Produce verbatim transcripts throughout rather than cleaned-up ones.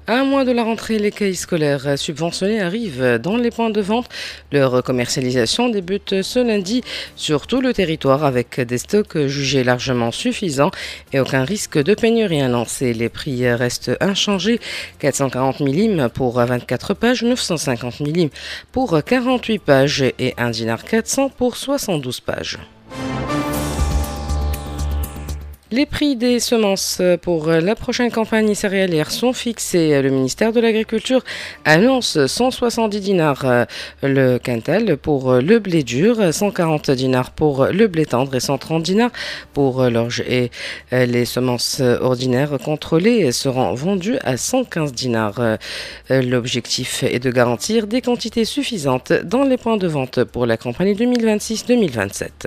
À un mois de la rentrée, les cahiers scolaires subventionnés arrivent dans les points de vente. Leur commercialisation débute ce lundi sur tout le territoire avec des stocks jugés largement suffisants et aucun risque de pénurie annoncé. Les prix restent inchangés. quatre cent quarante millim pour vingt-quatre pages, neuf cent cinquante millim pour quarante-huit pages et un dinar quatre cents pour soixante-douze pages. Les prix des semences pour la prochaine campagne céréalière sont fixés. Le ministère de l'Agriculture annonce cent soixante-dix dinars le quintal pour le blé dur, cent quarante dinars pour le blé tendre et cent trente dinars pour l'orge. Et les semences ordinaires contrôlées seront vendues à cent quinze dinars. L'objectif est de garantir des quantités suffisantes dans les points de vente pour la campagne deux mille vingt-six deux mille vingt-sept.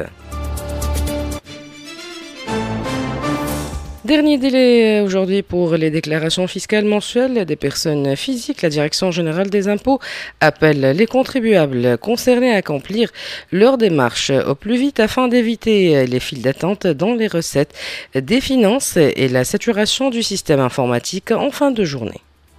Dernier délai aujourd'hui pour les déclarations fiscales mensuelles des personnes physiques. La Direction générale des impôts appelle les contribuables concernés à accomplir leur démarche au plus vite afin d'éviter les files d'attente dans les recettes des finances et la saturation du système informatique en fin de journée.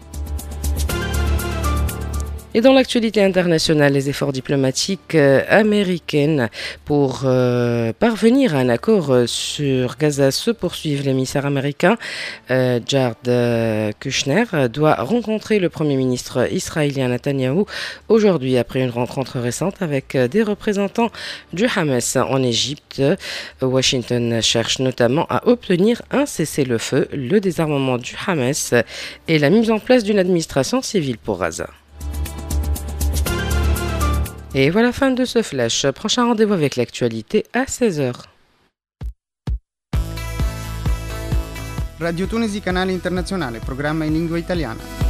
Et dans l'actualité internationale, les efforts diplomatiques euh, américains pour euh, parvenir à un accord euh, sur Gaza se poursuivent. L'émissaire américain euh, Jared euh, Kushner doit rencontrer le Premier ministre israélien Netanyahou aujourd'hui après une rencontre récente avec euh, des représentants du Hamas en Égypte. Washington cherche notamment à obtenir un cessez-le-feu, le désarmement du Hamas et la mise en place d'une administration civile pour Gaza. Et voilà, fin de ce flash. Prochain rendez-vous avec l'actualité à seize heures. Radio Tunisi, canale internazionale, programma in lingua italiana.